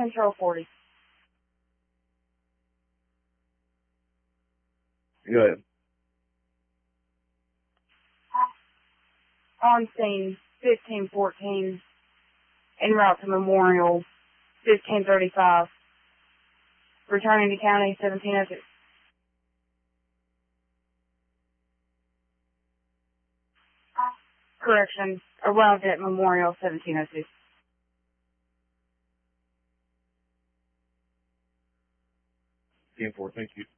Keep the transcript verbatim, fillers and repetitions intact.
Control forty. Go ahead. On scene, fifteen fourteen. En route to Memorial, fifteen thirty-five. Returning to county, seventeen oh two. Correction, arrived at Memorial, seventeen oh two. ten four, thank you.